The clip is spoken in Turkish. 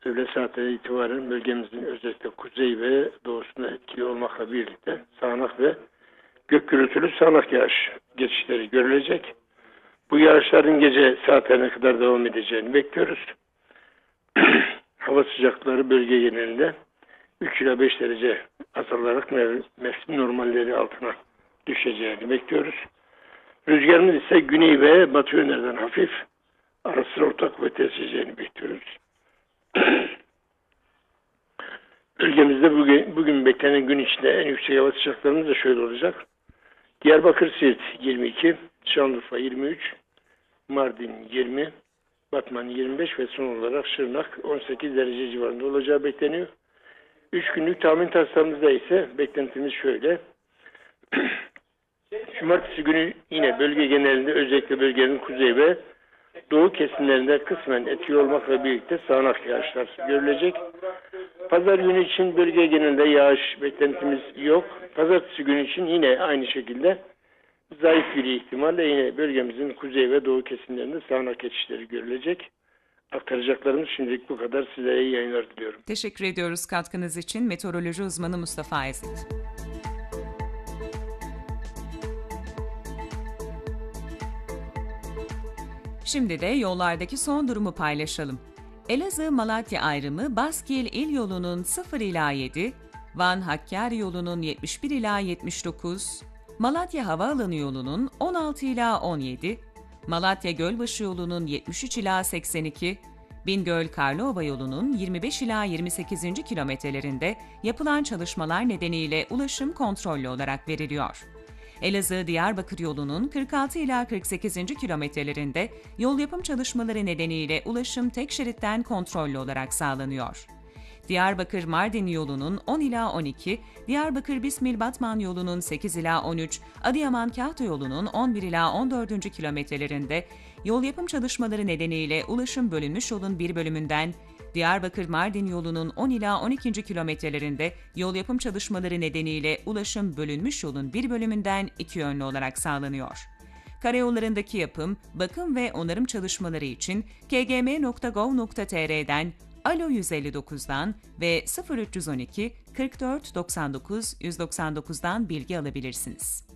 öğle saatleri itibaren bölgemizin özellikle kuzey ve doğusunda etkili olmakla birlikte sağanak ve gök gürültülü sağanak yağış geçişleri görülecek. Bu yağışların gece saatlerine kadar devam edeceğini bekliyoruz. Hava sıcaklıkları bölge genelinde 3 ila 5 derece azalarak mevsim normalleri altına düşeceğini bekliyoruz. Rüzgarımız ise güney ve batı yönlerden hafif, ara sıra orta kuvvet eseceğini bekliyoruz. Bölgemizde bugün beklenen gün içinde en yüksek hava sıcaklıklarımız da şöyle olacak. Diyarbakır, Siirt 22, Şanlıurfa 23, Mardin 20, Batman 25 ve son olarak Şırnak 18 derece civarında olacağı bekleniyor. 3 günlük tahmin taslağımızda ise beklentimiz şöyle. Cumartesi günü yine bölge genelinde özellikle bölgenin kuzey ve doğu kesimlerinde kısmen etkili olmakla birlikte sağanak yağışlar görülecek. Pazar günü için bölge genelinde yağış beklentimiz yok. Pazartesi günü için yine aynı şekilde zayıf bir ihtimalle yine bölgemizin kuzey ve doğu kesimlerinde sağanak geçişleri görülecek. Aktaracaklarımız şimdilik bu kadar. Size iyi yayınlar diliyorum. Teşekkür ediyoruz katkınız için. Meteoroloji uzmanı Mustafa Ezik. Şimdi de yollardaki son durumu paylaşalım. Elazığ-Malatya ayrımı Baskil İl yolunun 0 ila 7, Van-Hakkari yolunun 71 ila 79, Malatya Havaalanı yolunun 16 ila 17, Malatya Gölbaşı yolunun 73 ila 82, Bingöl-Karlova yolunun 25 ila 28. kilometrelerinde yapılan çalışmalar nedeniyle ulaşım kontrollü olarak veriliyor. Elazığ-Diyarbakır yolunun 46 ila 48. kilometrelerinde yol yapım çalışmaları nedeniyle ulaşım tek şeritten kontrollü olarak sağlanıyor. Diyarbakır-Mardin yolunun 10 ila 12, Diyarbakır-Bismil-Batman yolunun 8 ila 13, Adıyaman-Kahta yolunun 11 ila 14. kilometrelerinde yol yapım çalışmaları nedeniyle ulaşım bölünmüş yolun bir bölümünden, Diyarbakır-Mardin yolunun 10 ila 12. kilometrelerinde yol yapım çalışmaları nedeniyle ulaşım bölünmüş yolun bir bölümünden iki yönlü olarak sağlanıyor. Karayollarındaki yapım, bakım ve onarım çalışmaları için kgm.gov.tr'den, Alo 159'dan ve 0312 44 99 199'dan bilgi alabilirsiniz.